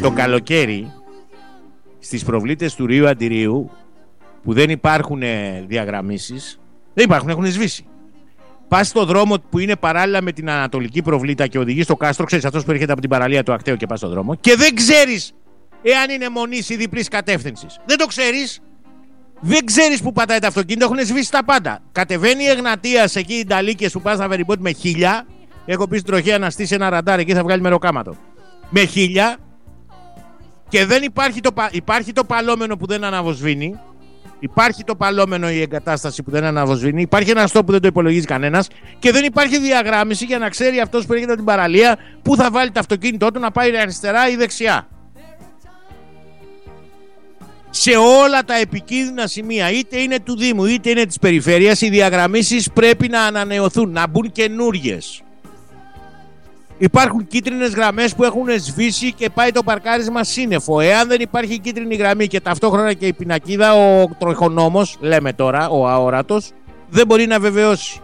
το καλοκαίρι στις προβλήτες του Ρίου Αντιρίου που δεν υπάρχουν διαγραμμίσεις, δεν υπάρχουν, έχουν σβήσει. Πας στο δρόμο που είναι παράλληλα με την Ανατολική Προβλήτα και οδηγείς στο κάστρο, ξέρεις, αυτός που έρχεται από την παραλία του Ακταίου και πας στο δρόμο, και δεν ξέρεις εάν είναι μονής ή διπλής κατεύθυνσης. Δεν το ξέρεις. Δεν ξέρεις που πατάει το αυτοκίνητο, έχουν σβήσει τα πάντα. Κατεβαίνει η Εγνατίας εκεί, οι Νταλίκες που πας στα Βεριμπότη με 1000. Έχω πει στην τροχέα να στήσει ένα ραντάρ εκεί, θα βγάλει μεροκάματο. Με 1000. Και δεν υπάρχει το παλόμενο που δεν αναβοσβήνει. Υπάρχει το παλόμενο, η εγκατάσταση που δεν αναβοσβήνει. Υπάρχει ένα στόπ που δεν το υπολογίζει κανένας. Και δεν υπάρχει διαγράμμιση για να ξέρει αυτός που έρχεται από την παραλία πού θα βάλει το αυτοκίνητό του, να πάει αριστερά ή δεξιά. Σε όλα τα επικίνδυνα σημεία, είτε είναι του Δήμου είτε είναι της περιφέρειας, οι διαγραμμίσεις πρέπει να ανανεωθούν, να μπουν καινούριες. Υπάρχουν κίτρινες γραμμές που έχουν σβήσει και πάει το παρκάρισμα σύννεφο. Εάν δεν υπάρχει κίτρινη γραμμή και ταυτόχρονα και η πινακίδα, ο τροχονόμος, λέμε τώρα, ο αόρατος, δεν μπορεί να βεβαιώσει.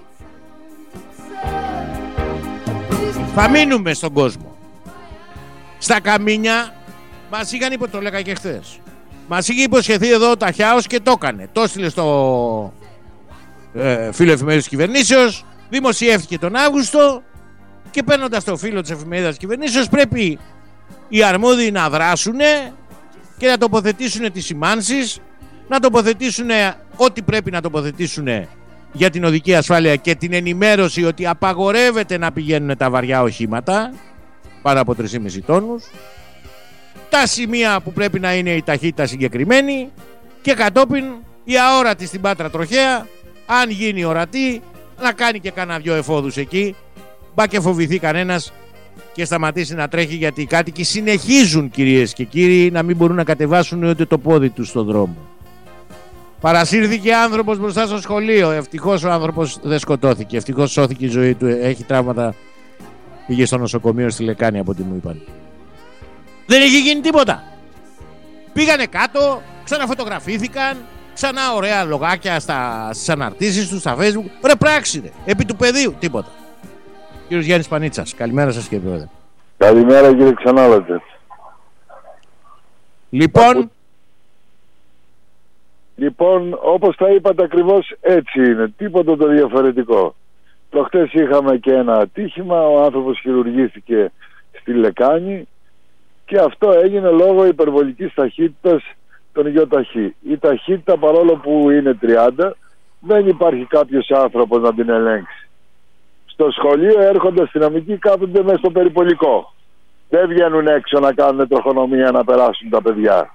Θα μείνουμε στον κόσμο. Στα καμίνια μας είχαν το λέγα και χθες. Μας είχε υποσχεθεί εδώ ο Ταχιάος και το έκανε. Το έστειλε στο φίλο εφημερίδας της κυβερνήσεως, δημοσιεύτηκε τον Αύγουστο και παίρνοντας το φίλο της εφημερίδας της κυβερνήσεως πρέπει οι αρμόδιοι να δράσουν και να τοποθετήσουν τις σημάνσεις, να τοποθετήσουν ό,τι πρέπει να τοποθετήσουν για την οδική ασφάλεια και την ενημέρωση ότι απαγορεύεται να πηγαίνουν τα βαριά οχήματα πάνω από 3,5 τόνους, τα σημεία που πρέπει να είναι η ταχύτητα συγκεκριμένη και κατόπιν η αόρατη στην Πάτρα τροχέα, αν γίνει ορατή, να κάνει και κάνα δυο εφόδους εκεί, μπα και φοβηθεί κανένας και σταματήσει να τρέχει, γιατί οι κάτοικοι συνεχίζουν, κυρίες και κύριοι, να μην μπορούν να κατεβάσουν ούτε το πόδι τους στον δρόμο. Παρασύρθηκε άνθρωπος μπροστά στο σχολείο. Ευτυχώς ο άνθρωπος δεν σκοτώθηκε. Ευτυχώς σώθηκε η ζωή του. Έχει τραύματα. Πήγε στο νοσοκομείο στη Λεκάνη από ό,τι μου είπαν. Δεν έχει γίνει τίποτα. Πήγανε κάτω, ξαναφωτογραφήθηκαν, ξανά ωραία λογάκια στις αναρτήσεις τους, στα Facebook. Ωραία πράξη, ρε. Επί του πεδίου, τίποτα. Κύριος Γιάννης Πανίτσας, καλημέρα σας κύριε Πρόεδρε. Καλημέρα κύριε Ξανάλατε. Λοιπόν, όπως τα είπατε ακριβώς έτσι είναι, τίποτα το διαφορετικό. Προχτές είχαμε και ένα ατύχημα, ο άνθρωπος χειρουργήθηκε στη Λεκάνη και αυτό έγινε λόγω υπερβολικής ταχύτητας των ΙΟΤΑΧΗ. Η ταχύτητα, παρόλο που είναι 30, δεν υπάρχει κάποιος άνθρωπος να την ελέγξει. Στο σχολείο έρχονται αστυνομικοί, κάθονται μέσα στο περιπολικό. Δεν βγαίνουν έξω να κάνουν τροχονομία να περάσουν τα παιδιά.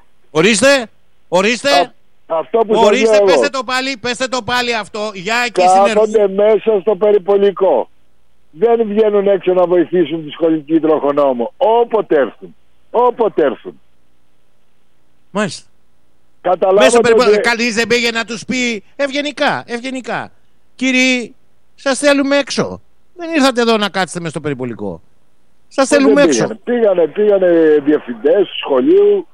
Ορίστε. Αυτό που ορίστε, πέστε το πάλι αυτό. Για εκεί κάθονται μέσα στο περιπολικό. Δεν βγαίνουν έξω να βοηθήσουν τη σχολική τροχονόμο. Όποτε έρθουν. Μάλιστα. Καταλάβατε ότι... Κανείς δεν πήγε να τους πει ευγενικά. Κύριοι, σας θέλουμε έξω. Δεν ήρθατε εδώ να κάτσετε μες στο περιπολικό. Σας θέλουμε έξω. Πήγανε διευθυντές του σχολείου.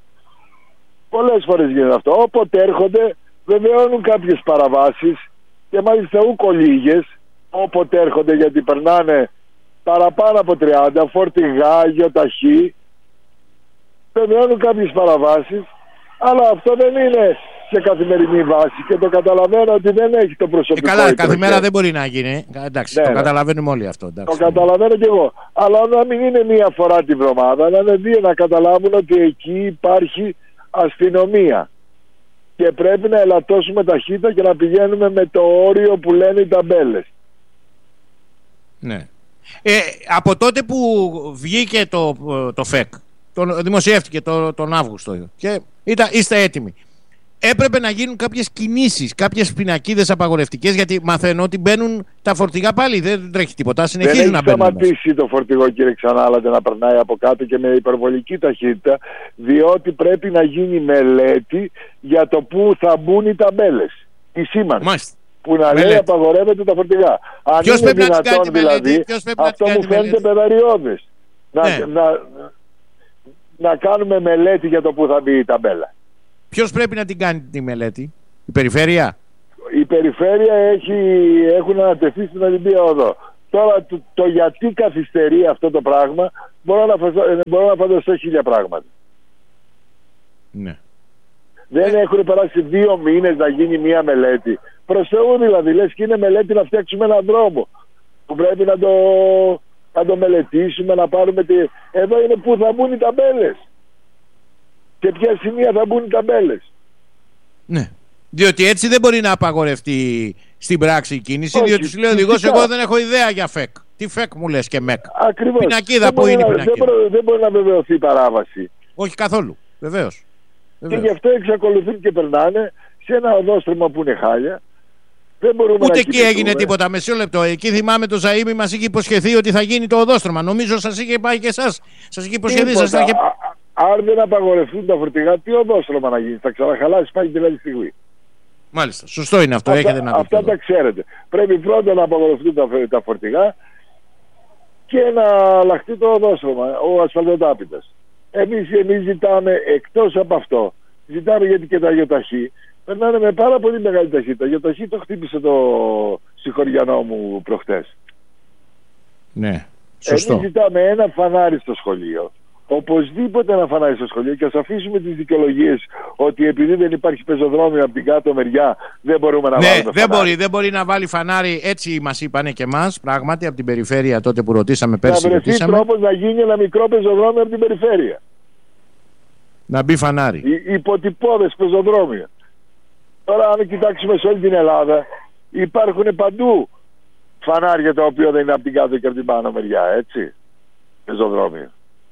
Πολλές φορές γίνεται αυτό. Όποτε έρχονται, βεβαιώνουν κάποιες παραβάσεις και μάλιστα ούκο λίγες. Όποτε έρχονται, γιατί περνάνε παραπάνω από 30, φορτηγά, ΙΟΤΑΧΗ, βεβαιώνουν κάποιες παραβάσεις, αλλά αυτό δεν είναι σε καθημερινή βάση και το καταλαβαίνω ότι δεν έχει το προσωπικό. Καλά, καθημερινά δεν μπορεί να γίνει. Εντάξει, το καταλαβαίνουμε όλοι αυτό. Εντάξει. Το καταλαβαίνω και εγώ. Αλλά να μην είναι μία φορά τη βδομάδα, να είναι δύο, να καταλάβουν ότι εκεί υπάρχει αστυνομία και πρέπει να ελαττώσουμε ταχύτητα και να πηγαίνουμε με το όριο που λένε οι ταμπέλες. Ναι. Από τότε που βγήκε το ΦΕΚ, δημοσιεύτηκε τον Αύγουστο και είστε έτοιμοι, έπρεπε να γίνουν κάποιες κινήσεις, κάποιες πινακίδες απαγορευτικές, γιατί μαθαίνω ότι μπαίνουν τα φορτηγά πάλι, δεν τρέχει τίποτα, συνεχίζουν να μπαίνουν. Δεν έχει σταματήσει το φορτηγό κύριε Ξανάλατε να περνάει από κάτω και με υπερβολική ταχύτητα, διότι πρέπει να γίνει μελέτη για το που θα μπουν οι ταμπέλες, η σήμανση. Μάλιστα. Που να λέει απαγορεύεται τα φορτηγά. Αν ποιος είναι πρέπει δυνατόν να δηλαδή, αυτό μου φαίνεται παιδαριώδες. Να κάνουμε μελέτη για το που θα μπει η ταμπέλα. Ποιος πρέπει να την κάνει τη μελέτη, η περιφέρεια? Η περιφέρεια έχουν ανατεθεί στην Ολυμπία Οδό. Τώρα το γιατί καθυστερεί αυτό το πράγμα μπορώ να φανταστώ 1000 πράγματα. Ναι. Δεν έχουν περάσει 2 μήνες να γίνει μια μελέτη. Προς Θεού δηλαδή, λες και είναι μελέτη να φτιάξουμε έναν δρόμο που πρέπει να το μελετήσουμε, να πάρουμε Εδώ είναι που θα μπουν οι ταμπέλες και ποια σημεία θα μπουν οι ταμπέλες. Ναι. Διότι έτσι δεν μπορεί να απαγορευτεί στην πράξη η κίνηση. Όχι, διότι σου λέει ο οδηγός, εγώ δεν έχω ιδέα για ΦΕΚ. Τι ΦΕΚ μου λες και ΜΕΚ? Ακριβώς. Πινακίδα, πού είναι η πινακίδα? Δεν μπορεί να βεβαιωθεί η παράβαση. Όχι καθόλου. Βεβαίως. Και γι' αυτό εξακολουθούν και περνάνε σε ένα οδόστρωμα που είναι χάλια. Δεν μπορούμε Ούτε να εκεί έγινε τίποτα. Μεσαίο λεπτό. Εκεί θυμάμαι το Ζαΐμι μας είχε υποσχεθεί ότι θα γίνει το οδόστρωμα. Νομίζω σας είχε πάει και εσάς. Σας είχε υποσχεθεί. Αν δεν απαγορευτούν τα φορτηγά, τι οδόστρωμα να γίνει? Θα ξαναχαλάσει πάλι την άλλη στιγμή. Μάλιστα. Σωστό είναι αυτό. Αυτά τα ξέρετε. Πρέπει πρώτα να απαγορευτούν τα φορτηγά και να αλλάχτεί το οδόστρωμα, ο ασφαλτοτάπητας. Εμείς ζητάμε, εκτός από αυτό, ζητάμε γιατί και τα γιοταχή περνάνε με πάρα πολύ μεγάλη ταχύτητα. Γιοταχή το χτύπησε το συγχωριανό μου προχτές. Ναι, σωστό. Εμείς ζητάμε ένα φανάρι στο σχολείο. Οπωσδήποτε ένα φανάρι στο σχολείο και ας αφήσουμε τις δικαιολογίες ότι επειδή δεν υπάρχει πεζοδρόμιο από την κάτω μεριά δεν μπορούμε να βάλουμε φανάρι. Δεν μπορεί να βάλει φανάρι, έτσι μας είπανε και εμάς, πράγματι από την περιφέρεια τότε που ρωτήσαμε πέρσι. Να βρεθεί τρόπος να γίνει ένα μικρό πεζοδρόμιο από την περιφέρεια. Να μπει φανάρι. Υποτυπώδες πεζοδρόμιο. Τώρα αν κοιτάξουμε σε όλη την Ελλάδα υπάρχουν παντού φανάρια τα οποία δεν είναι από την κάτω και από την πάνω μεριά, έτσι. Πεζοδρόμιο.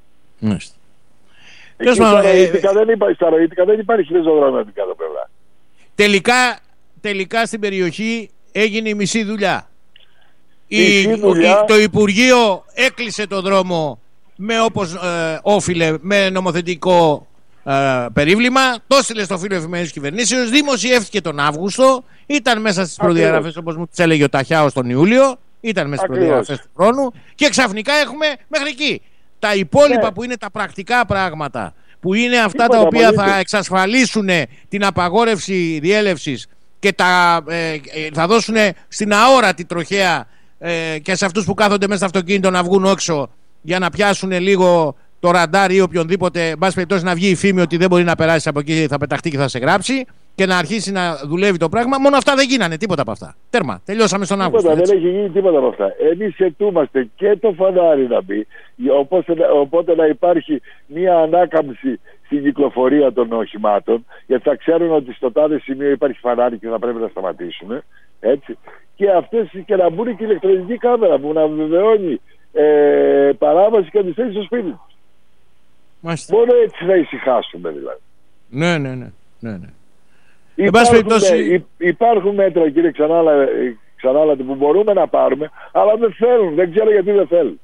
Στα Ροήτικα δεν υπάρχει πεζοδρόμιο από την κάτω πλευρά. Τελικά στην περιοχή έγινε η μισή δουλειά. δουλειά. Το Υπουργείο έκλεισε το δρόμο με όπως όφιλε, με νομοθετικό περίβλημα, το έστειλε στο φύλλο εφημερίδας κυβερνήσεως, δημοσιεύτηκε τον Αύγουστο, ήταν μέσα στις προδιαγραφές όπως μου τις έλεγε ο Ταχιάος τον Ιούλιο, ήταν μέσα στις προδιαγραφές του χρόνου και ξαφνικά έχουμε μέχρι εκεί. Τα υπόλοιπα που είναι τα πρακτικά πράγματα, που είναι αυτά τα οποία θα εξασφαλίσουν την απαγόρευση διέλευσης και θα δώσουν στην αόρατη τροχέα και σε αυτούς που κάθονται μέσα στο αυτοκίνητο να βγουν έξω για να πιάσουν λίγο το ραντάρ ή οποιονδήποτε, εν πάση περιπτώσει να βγει η φήμη ότι δεν μπορεί να περάσει από εκεί, θα πεταχτεί και θα σε γράψει και να αρχίσει να δουλεύει το πράγμα. Μόνο αυτά δεν γίνανε, τίποτα από αυτά. Τέρμα, τελειώσαμε στον Αύγουστο. Δεν έχει γίνει τίποτα από αυτά. Εμείς ετούμαστε και το φανάρι να μπει, οπότε να υπάρχει μια ανάκαμψη στην κυκλοφορία των οχημάτων, γιατί θα ξέρουν ότι στο τάδε σημείο υπάρχει φανάρι και θα πρέπει να σταματήσουν. Έτσι. Και αυτές και να μπουν και η ηλεκτρονική κάμερα που να βεβαιώνει παράβαση και αντιστέκει στο σπίτι του. Μόνο έτσι θα ησυχάσουμε δηλαδή. Ναι. Υπάρχουν μέτρα, κύριε Ξανάλατη, που μπορούμε να πάρουμε, αλλά δεν θέλουν. Δεν ξέρω γιατί δεν θέλουν.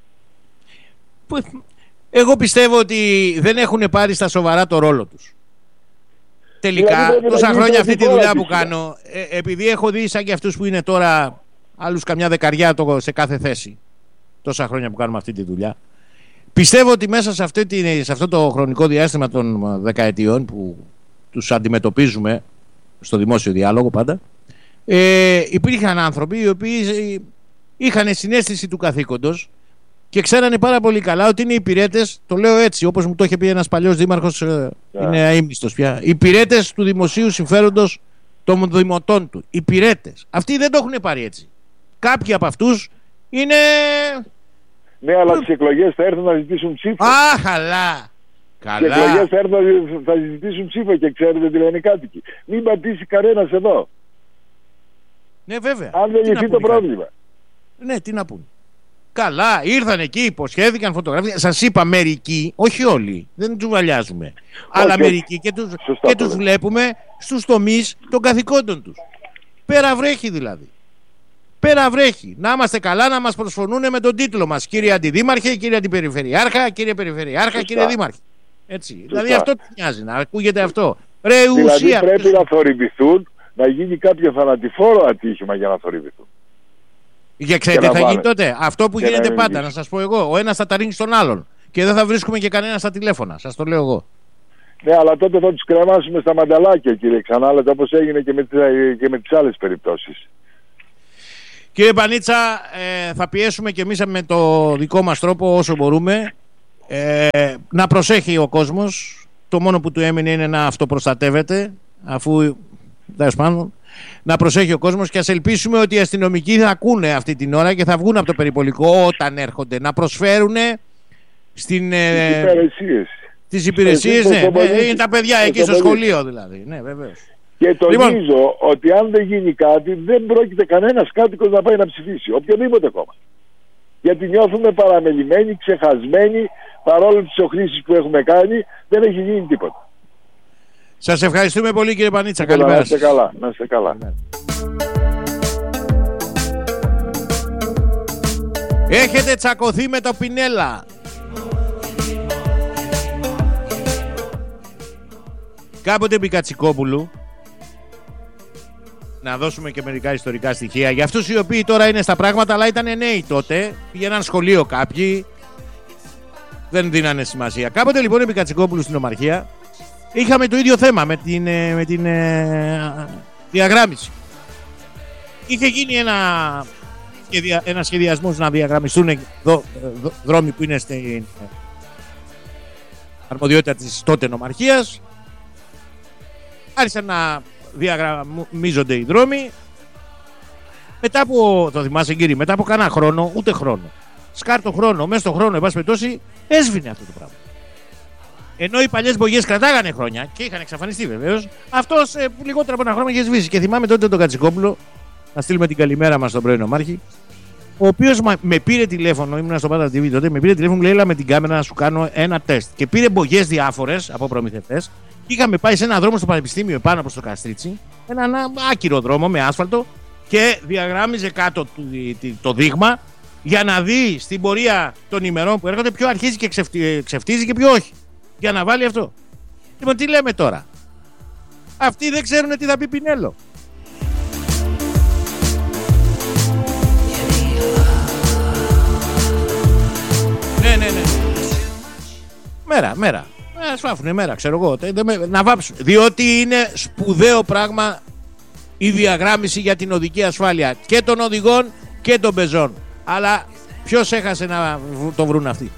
Εγώ πιστεύω ότι δεν έχουν πάρει στα σοβαρά το ρόλο τους. Τελικά, δηλαδή, τόσα χρόνια αυτή τη δουλειά που κάνω, επειδή έχω δει σαν και αυτούς που είναι τώρα άλλους καμιά δεκαριά σε κάθε θέση, τόσα χρόνια που κάνουμε αυτή τη δουλειά, πιστεύω ότι μέσα σε αυτό το χρονικό διάστημα των δεκαετιών που τους αντιμετωπίζουμε στο δημόσιο διάλογο πάντα, υπήρχαν άνθρωποι οι οποίοι είχαν συναίσθηση του καθήκοντος και ξέρανε πάρα πολύ καλά ότι είναι υπηρέτες, το λέω έτσι όπως μου το είχε πει ένας παλιός δήμαρχος, είναι αείμνηστος πια, υπηρέτες του δημοσίου συμφέροντος των δημοτών του. Υπηρέτες. Αυτοί δεν το έχουν πάρει έτσι. Κάποιοι από αυτούς είναι... Ναι, αλλά στις εκλογές θα έρθουν να ζητήσουν ψήφο. Καλά. Στις εκλογές θα έρθουν θα ζητήσουν ψήφο και ξέρετε τι λένε οι κάτοικοι. Μην πατήσει κανένας εδώ. Ναι, βέβαια. Αν δεν λυθεί το πρόβλημα. Ναι, τι να πούν. Καλά, ήρθαν εκεί, υποσχέθηκαν, φωτογραφίες. Σας είπα μερικοί, όχι όλοι, δεν τους βαλιάζουμε. Αλλά μερικοί και τους βλέπουμε στους τομείς των καθηκόντων τους. Πέρα βρέχει δηλαδή. Πέρα βρέχει. Να είμαστε καλά, να μας προσφωνούν με τον τίτλο μας. Κύριε Αντιδήμαρχε, κύριε Αντιπεριφερειάρχα, κύριε Περιφερειάρχα, κύριε Δήμαρχε. Έτσι. Δηλαδή αυτό τι νοιάζει, να ακούγεται αυτό. Δηλαδή πρέπει να θορυβηθούν, να γίνει κάποιο θανατηφόρο ατύχημα για να θορυβηθούν. Και ξέρετε τι θα γίνει τότε? Αυτό που γίνεται πάντα, να σας πω εγώ. Ο ένας θα τα ρίξει στον άλλον. Και δεν θα βρίσκουμε και κανένα στα τηλέφωνα. Σας το λέω εγώ. Ναι, αλλά τότε θα τους κρεμάσουμε στα μανταλάκια, κύριε Ξανάλατη, όπως έγινε και με τις άλλες περιπτώσεις. Κύριε Πανίτσα, θα πιέσουμε και εμείς με το δικό μας τρόπο όσο μπορούμε να προσέχει ο κόσμος. Το μόνο που του έμεινε είναι να αυτοπροστατεύεται, αφού τέλος πάντων να προσέχει ο κόσμος, και ας ελπίσουμε ότι οι αστυνομικοί θα ακούνε αυτή την ώρα και θα βγουν από το περιπολικό όταν έρχονται να προσφέρουν τις υπηρεσίες. Ναι, είναι τα παιδιά εκεί στο σχολείο δηλαδή. Ναι, βεβαίως. Και τονίζω ότι αν δεν γίνει κάτι, δεν πρόκειται κανένας κάτοικος να πάει να ψηφίσει, οποιοδήποτε κόμμα. Γιατί νιώθουμε παραμελημένοι, ξεχασμένοι, παρόλο τις οχρήσεις που έχουμε κάνει, δεν έχει γίνει τίποτα. Σας ευχαριστούμε πολύ, κύριε Πανίτσα. Καλημέρα. Να είστε καλά. Να είστε καλά. Έχετε τσακωθεί με το Πινέλα. Κάποτε Μπικατσικόπουλου, να δώσουμε και μερικά ιστορικά στοιχεία για αυτούς οι οποίοι τώρα είναι στα πράγματα, αλλά ήταν νέοι τότε, πήγαιναν σχολείο κάποιοι, δεν δίνανε σημασία. Κάποτε λοιπόν η Μπικατσικόπουλου στην Ομαρχία είχαμε το ίδιο θέμα με την διαγράμμιση. Είχε γίνει ένα σχεδιασμός να διαγραμμιστούν δρόμοι που είναι στην αρμοδιότητα της τότε Νομαρχίας. Άρχισαν να διαγραμμίζονται οι δρόμοι. Μετά από, το θυμάσαι κύριε, μετά από κανένα χρόνο, ούτε χρόνο, σκάρτο χρόνο, μέσα στον χρόνο, εν πάση περιπτώσει, έσβηνε αυτό το πράγμα. Ενώ οι παλιές μπογιές κρατάγανε χρόνια και είχαν εξαφανιστεί βεβαίως, αυτός λιγότερο από ένα χρόνο είχε σβήσει. Και θυμάμαι τότε τον Κατσικόπουλο, να στείλουμε την καλημέρα μας στον πρώην Νομάρχη, ο οποίος με πήρε τηλέφωνο, ήμουν στο Πάντα TV τότε, με πήρε τηλέφωνο, μου λέει: έλα με την κάμερα να σου κάνω ένα τεστ. Και πήρε μπογιές διάφορες από προμηθευτές. Είχαμε πάει σε ένα δρόμο στο Πανεπιστήμιο επάνω προς το Καστρίτσι, ένα άκυρο δρόμο με άσφαλτο, και διαγράμμιζε κάτω το δείγμα για να δει στην πορεία των ημερών που έρχονται ποιο αρχίζει και ξεφτίζει και ποιο όχι. Για να βάλει αυτό. Λοιπόν, τι λέμε τώρα? Αυτοί δεν ξέρουν τι θα πει Πινέλο. Ναι. Μέρα. Σφάφουνε μέρα, ξέρω εγώ. Να βάψουν. Διότι είναι σπουδαίο πράγμα η διαγράμμιση για την οδική ασφάλεια και των οδηγών και των πεζών. Αλλά ποιος έχασε να το βρουν αυτοί?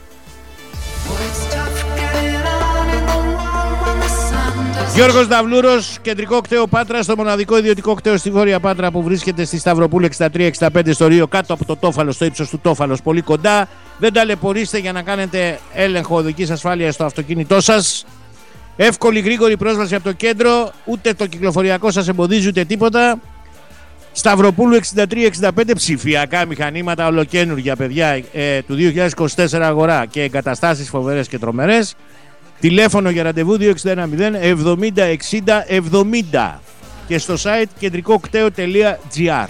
Γιώργος Δαυλούρος, κεντρικό κτέο Πάτρα, στο μοναδικό ιδιωτικό κτέο στη Βόρεια Πάτρα που βρίσκεται στη Σταυροπούλου 63-65 στο Ρίο, κάτω από το Τόφαλο, στο ύψος του Τόφαλος, πολύ κοντά. Δεν ταλαιπωρήστε για να κάνετε έλεγχο οδικής ασφάλειας στο αυτοκίνητό σας. Εύκολη γρήγορη πρόσβαση από το κέντρο, ούτε το κυκλοφοριακό σας εμποδίζει ούτε τίποτα. Σταυροπούλου 63-65, ψηφιακά μηχανήματα ολοκαίνουργια παιδιά, του 2024 αγορά και εγκαταστάσεις φοβερές και τρομερές. Τηλέφωνο για ραντεβού 2610 70 60 70 και στο site κεντρικοκτέο.gr.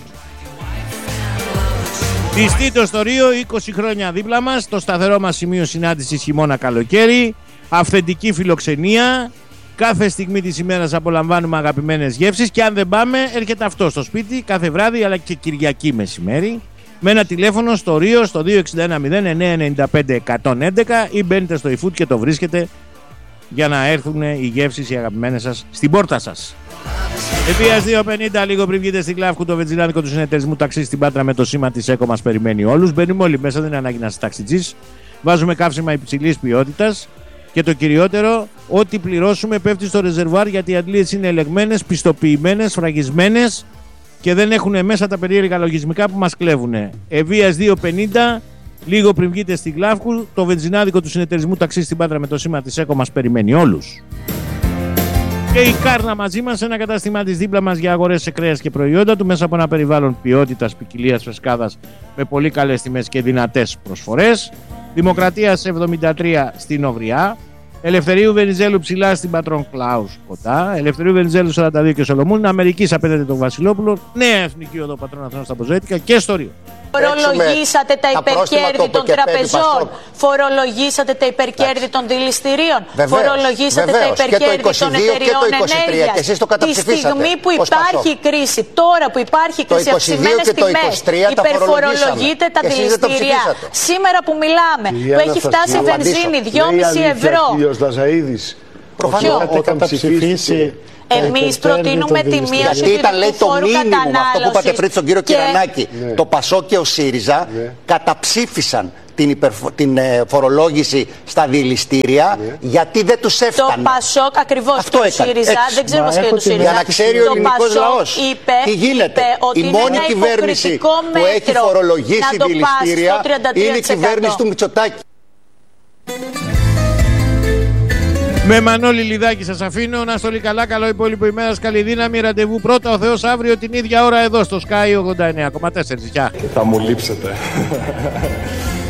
Πιστήτω στο Ρίο, 20 χρόνια δίπλα μας, το σταθερό μας σημείο συνάντησης χειμώνα καλοκαίρι, αυθεντική φιλοξενία, κάθε στιγμή της ημέρας απολαμβάνουμε αγαπημένες γεύσεις και αν δεν πάμε έρχεται αυτό στο σπίτι κάθε βράδυ αλλά και Κυριακή μεσημέρι με ένα τηλέφωνο στο Ρίο στο 2610 995 111 ή μπαίνετε στο eFood και το βρίσκετε για να έρθουν οι γεύσεις οι αγαπημένες σας στην πόρτα σας. Επίας 2.50 λίγο πριν βγείτε στην Κλάφκου, το βενζινάδικο του συνεταιρισμού ταξί στην Πάτρα με το σήμα της ΕΚΟ μας περιμένει όλους. Μπαίνουμε όλοι μέσα, δεν είναι ανάγκη να είσαι ταξιτζής. Βάζουμε καύσιμα υψηλής ποιότητας και το κυριότερο, ό,τι πληρώσουμε πέφτει στο ρεζερβουάρ γιατί οι αντλίες είναι ελεγμένες, πιστοποιημένες, φραγισμένες και δεν έχουν μέσα τα περίεργα λογισμικά που μας κλέβουν. Ευβίας 2.50. Λίγο πριν βγείτε στην Κλάφκου, το βενζινάδικο του συνεταιρισμού ταξί στην Πάτρα με το σήμα της ΕΚΟ μας περιμένει όλους. Και η Κάρνα μαζί μας, ένα κατάστημά της δίπλα μας για αγορές σε κρέας και προϊόντα του, μέσα από ένα περιβάλλον ποιότητας, ποικιλίας, φρεσκάδας με πολύ καλές τιμές και δυνατές προσφορές. Δημοκρατίας 73 στην Οβριά. Ελευθερίου Βενιζέλου ψηλά στην Πατρών Κλάους κοντά. Ελευθερίου Βενιζέλου 42 και Σολομούν. Αμερικής απέναντι τον Βασιλόπουλο. Νέα Εθνική Οδό Πατρών Αθηνών στα Ποζέτικα και στο Ρίο. Φορολογήσατε τα υπερκέρδη των τραπεζών. Φορολογήσατε τα υπερκέρδη των δηληστηρίων. Φορολογήσατε τα υπερκέρδη των εταιριών ενέργειας. Τη στιγμή που υπάρχει κρίση, τώρα που υπάρχει κρίση, αυξημένες τιμές, υπερφορολογείτε τα δηληστήρια. Σήμερα που μιλάμε, που έχει φτάσει η βενζίνη 2,5 ευρώ. Ο κύριος Λαζαΐδης Προφανώς. Όταν ψηφίσει. Εμείς προτείνουμε τη μείωση γιατί ήταν, λέει, το μήνυμο αυτό που είπατε πριν στον κύριο Κυρανάκη. Το ΠΑΣΟΚ και ο ΣΥΡΙΖΑ καταψήφισαν την φορολόγηση στα δηληστήρια γιατί δεν τους έφτανε. Το ΠΑΣΟΚ ακριβώς. Αυτό το ΣΥΡΙΖΑ, δεν ξέρω πώς το ΣΥΡΙΖΑ. Για να ξέρει ο ελληνικός λαός τι γίνεται. Η μόνη κυβέρνηση που έχει φορολογήσει δηληστήρια είναι η κυβέρνηση του Μητσοτάκη. Με Μανώλη Λιδάκη σας αφήνω. Να στολεί καλά, καλό υπόλοιπο ημέρας, καλή δύναμη. Ραντεβού πρώτα ο Θεός αύριο την ίδια ώρα εδώ στο Sky 89,4. Γεια. Θα μου λείψετε.